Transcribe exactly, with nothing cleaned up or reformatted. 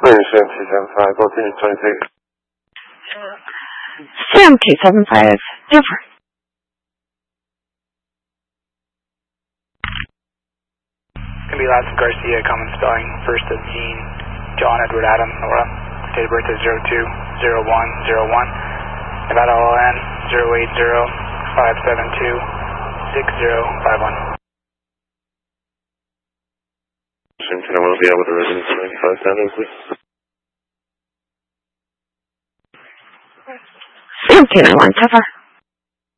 Sam two seven five, both units twenty-six. Sam two seven five, different. Gonna be Latson Garcia, common spelling, first of Jean, John Edward Adam, Nora. Date of birth is zero two zero one zero one. Nevada L N zero eight zero five seven two six zero five one. Sam, can I will be out with the residence ninety-five down, please? Sam two nine one, so far.